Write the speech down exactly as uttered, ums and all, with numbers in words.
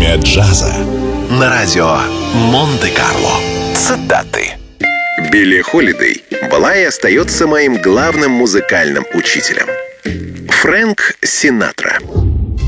Время джаза. На радио Монте-Карло. Цитаты. Билли Холидей была и остается моим главным музыкальным учителем. Фрэнк Синатра.